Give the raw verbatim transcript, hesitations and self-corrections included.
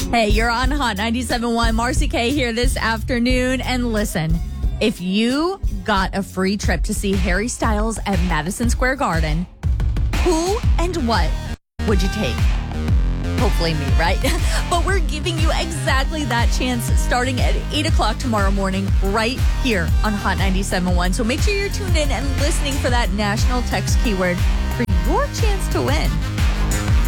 Hey, you're on Hot ninety-seven point one. Marcy K here this afternoon. And listen, if you got a free trip to see Harry Styles at Madison Square Garden, who and what would you take? Hopefully me, right? But we're giving you exactly that chance starting at eight o'clock tomorrow morning right here on Hot ninety-seven point one. So make sure you're tuned in and listening for that national text keyword for your chance to win.